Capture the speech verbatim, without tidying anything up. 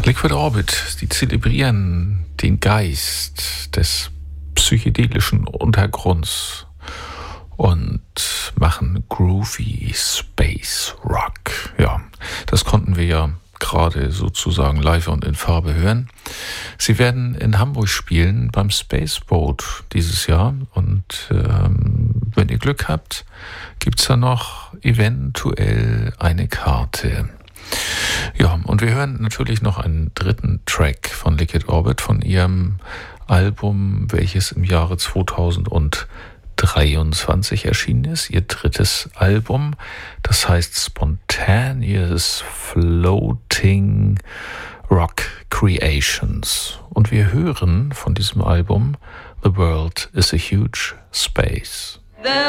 Liquid Orbit, die zelebrieren den Geist des psychedelischen Untergrunds und machen groovy Space Rock. Ja, das konnten wir ja gerade sozusagen live und in Farbe hören. Sie werden in Hamburg spielen beim Spaceboat dieses Jahr und ähm, wenn ihr Glück habt, gibt's da noch eventuell eine Karte. Ja, und wir hören natürlich noch einen dritten Track von Liquid Orbit, von ihrem Album, welches im Jahre zweitausenddreiundzwanzig erschienen ist. Ihr drittes Album, das heißt Spontaneous Floating Rock Creations. Und wir hören von diesem Album The World is a Huge Space.